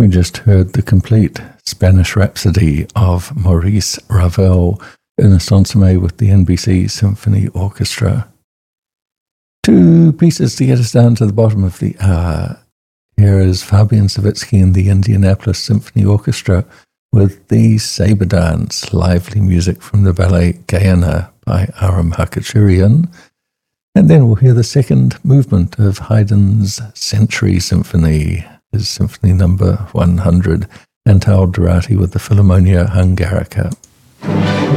We just heard the complete Spanish Rhapsody of Maurice Ravel, Ernest Ansermet with the NBC Symphony Orchestra. Two pieces to get us down to the bottom of the hour. Here is Fabian Savitsky and the Indianapolis Symphony Orchestra with the Sabre Dance, lively music from the ballet Gayana by Aram Hakachurian. And then we'll hear the second movement of Haydn's Century Symphony, his Symphony number 100, and Antal Dorati with the Philharmonia Hungarica.